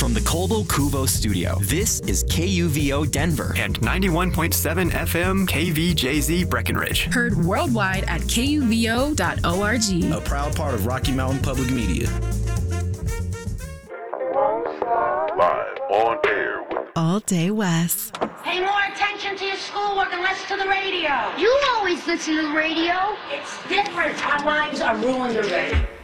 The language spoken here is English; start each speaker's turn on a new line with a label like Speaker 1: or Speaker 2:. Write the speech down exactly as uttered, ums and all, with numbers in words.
Speaker 1: from the Coldwell Cuvo studio, this is K U V O Denver
Speaker 2: and ninety-one point seven F M K V J Z Breckenridge.
Speaker 3: Heard worldwide at K U V O dot org.
Speaker 4: A proud part of Rocky Mountain Public Media.
Speaker 5: Live on air with
Speaker 6: All Day West.
Speaker 7: Pay more attention to your schoolwork and less to the radio.
Speaker 8: You always listen to the radio.
Speaker 7: It's different. Our lives are ruined already.